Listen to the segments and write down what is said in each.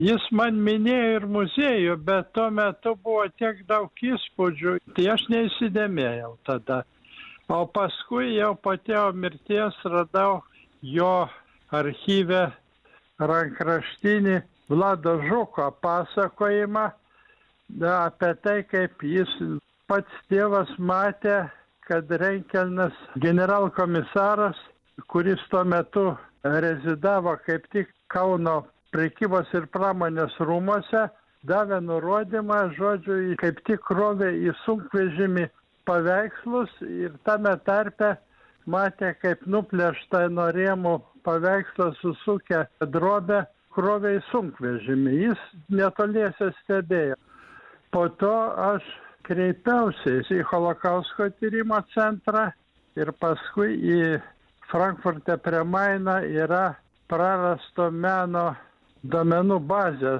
Jis man minėjo ir muziejų, bet tuo metu buvo tiek daug įspūdžių, tai aš neįsidėmėjau tada. O paskui jau po tėvo mirties radau jo archyve rankraštinį Vlado Žuko pasakojimą apie tai, kaip jis pats tėvas matė, kad Renkelnas generalkomisaras, kuris tuo metu rezidavo kaip tik Kauno prekybos ir pramonės rūmose, davė nurodymą, žodžiu, kaip tik krovė į sunkvežimį paveikslus ir tame tarpe matė, kaip nuplėšta nuo rėmų paveikslą susukę drobę krovė į sunkvežimį. Jis netoliese stebėjo. Po to aš kreipiausi į Holokausto tyrimo centrą ir paskui į Frankfurte prie Maino yra prarasto meno duomenų bazė.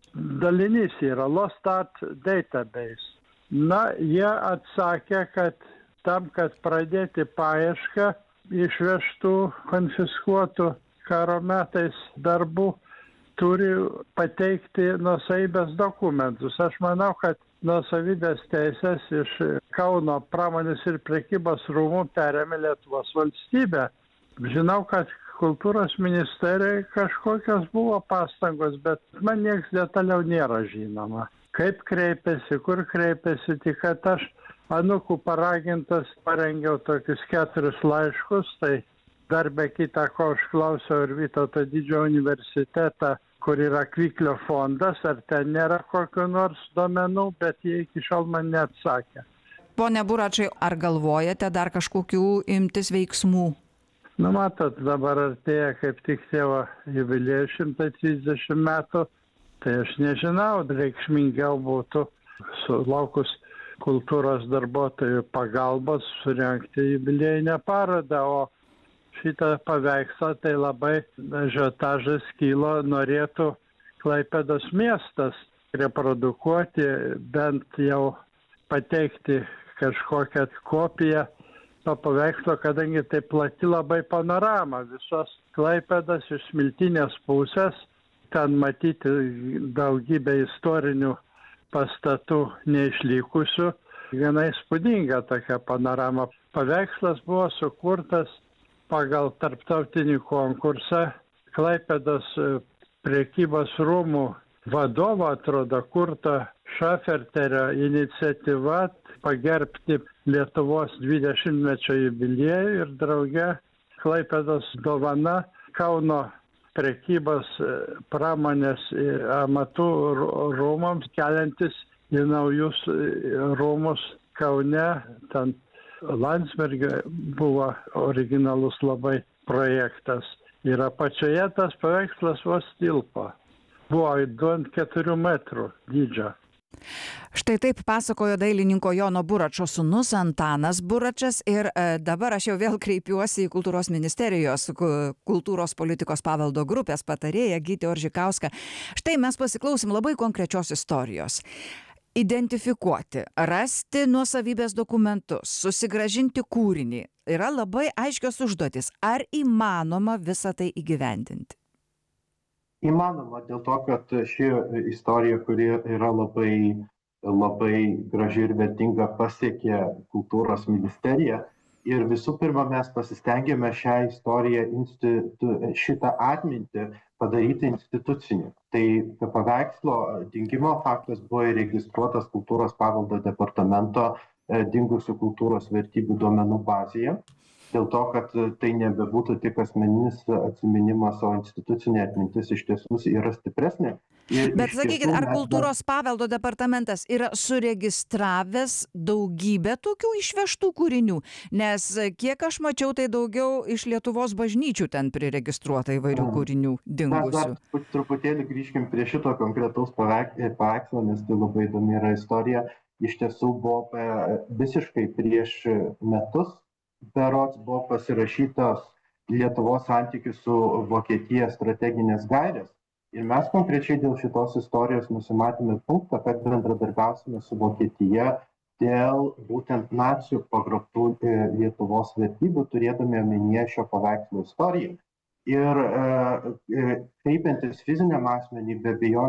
Dalinys yra Lost Art Database. Na, jie atsakė, kad tam, kad pradėti paiešką išvežtų konfiskuotų karo metais darbų, turi pateikti nuosavybės dokumentus. Aš manau, kad nuosavybės teisės iš Kauno pramonės ir prekybos rūmų perėmė Lietuvos valstybė. Žinau, kad kultūros ministerijai kažkokios buvo pastangos, bet man nieks detaliau nėra žinoma. Kaip kreipėsi, kur kreipėsi, tik kad aš anūkų paragintas parengiau tokius 4 laiškus, tai dar be kita ko aš klausiau ir Vytauto didžiojo universitetą, kur yra Kviklio fondas, ar ten nėra kokių nors duomenų, bet jie iki šiol man neatsakė. Pone Buračai, ar galvojate dar kažkokių imtis veiksmų? Nu, matot, dabar artėja kaip tik tėvo jubiliejus 130 metų, tai aš nežinau, reikšmingiau būtų sulaukus kultūros darbuotojų pagalbos surengti jubiliejinę parodą, o šitą paveikslą tai labai ažiotažas kilo, norėtų Klaipėdos miestas reprodukuoti, bent jau pateikti kažkokią kopiją to paveikslo, kadangi tai plati labai panorama visos Klaipėdos iš Smiltynės pusės, ten matyti daugybę istorinių pastatų neišlikusių, gana įspūdinga tokia panorama. Paveikslas buvo sukurtas pagal tarptautinį konkursą. Klaipėdos prekybos rūmų vadovo, atrodo, Kurto Šaferterio iniciatyva pagerbti Lietuvos 20-mečio jubiliejų ir drauge Klaipėdos dovana Kauno prekybos pramonės amatų rūmams keliantis į naujus rūmus Kaune. Ten Landsbergio buvo originalus labai projektas. Ir apačioje tas paveikslas vos tilpo. Buvo 2-4 metrų dydžio. Štai taip pasakojo dailininko Jono Buračo sūnus Antanas Buračas ir dabar aš jau vėl kreipiuosi į Kultūros ministerijos kultūros politikos paveldo grupės patarėją Gytį Oržikauską. Štai mes pasiklausim labai konkrečios istorijos. Identifikuoti, rasti nuosavybės dokumentus, susigrąžinti kūrinį yra labai aiškios užduotis. Ar įmanoma visą tai įgyvendinti? Įmanoma, dėl to, kad ši istorija, kuri yra labai graži ir vertinga, pasiekė kultūros ministeriją. Ir visų pirma, mes pasistengėme šią istoriją, šitą atmintį padaryti institucinį. Tai paveikslo dingimo faktas buvo įregistruotas Kultūros paveldo departamento dingusių kultūros vertybių duomenų bazėje. Dėl to, kad tai nebebūtų tik asmeninis atsiminimas, o institucinė atmintis iš tiesų yra stipresnė. Bet sakykit, ar Kultūros paveldo departamentas yra suregistravęs daugybę tokių išvežtų kūrinių? Nes kiek aš mačiau, tai daugiau iš Lietuvos bažnyčių ten priregistruota įvairių kūrinių dingusių. Dar truputėlį grįžkim prie šito konkretaus paveikslo, nes tai labai įdomi yra istorija. Iš tiesų buvo visiškai prieš metus, berods buvo pasirašytos Lietuvos santykių su Vokietija strateginės gairės. Ir mes konkrečiai dėl šitos istorijos nusimatėme punktą, kad bendradarbiausime su Vokietija dėl būtent nacių pagrobtų Lietuvos vertybių, turėdami omenyje šio paveikslo istoriją. Ir kreipiantis fiziniam asmeniui, be abejonės